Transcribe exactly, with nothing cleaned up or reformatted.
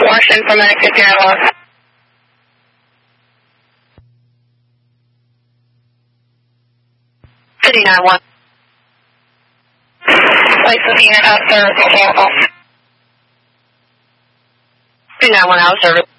Washington for Medic fifty-nine one. fifty-nine one. Place looking at after mechanical. fifty-nine one out of service.